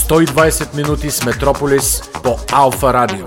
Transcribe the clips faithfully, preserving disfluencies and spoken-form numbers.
сто и двайсет минути с Метрополис по Алфа Радио.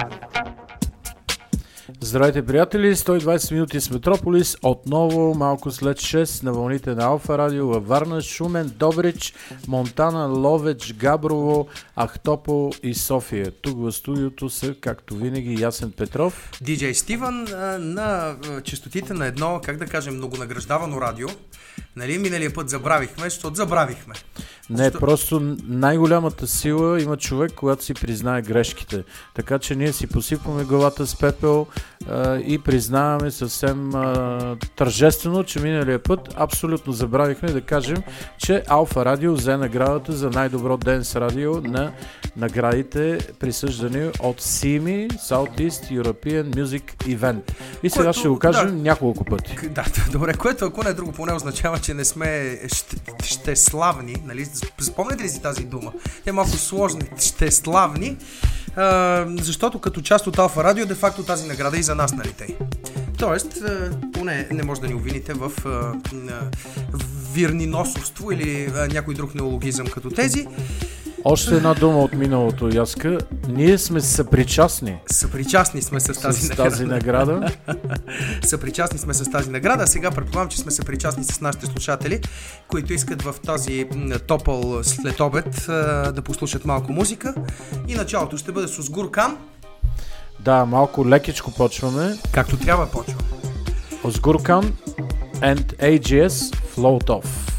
Здравейте, приятели! сто и двайсет минути с Метрополис, отново малко след шест на вълните на Алфа Радио във Варна, Шумен, Добрич, Монтана, Ловеч, Габрово, Ахтопол и София. Тук в студиото са, както винаги, Ясен Петров, Диджей Стивън на честотите на едно, как да кажем, многонаграждавано радио. Нали, миналия път забравихме, защото забравихме. Не, Защо... просто най-голямата сила има човек, когато си признае грешките. Така че ние си посипваме главата с пепел а, и признаваме съвсем а, тържествено, че миналия път абсолютно забравихме да кажем, че Алфа Радио взе наградата за най-добро денс радио на наградите, присъждани от сими Southeast European Music Event. И сега което, ще го кажем да, няколко пъти. Да, добре, което ако не е друго поне означава, че не сме ще, ще славни, нали? Спомняте ли си тази дума? Те малко сложни, ще славни, а, защото като част от Алфа Радио, де факто тази награда и за нас, нали тъй. Тоест, а, поне не може да ни обвините в а, а, вирниносовство или а, някой друг неологизъм като тези. Още една дума от миналото, Яска. Ние сме съпричастни. Съпричастни сме с тази с награда. Тази награда. Съпричастни сме с тази награда. Сега предполагам, че сме съпричастни с нашите слушатели, които искат в този топъл след обед да послушат малко музика. И началото ще бъде с Озгур-Кан. Да, малко лекичко почваме. Както трябва почваме. Озгур-Кан and ей джи ес Float Off.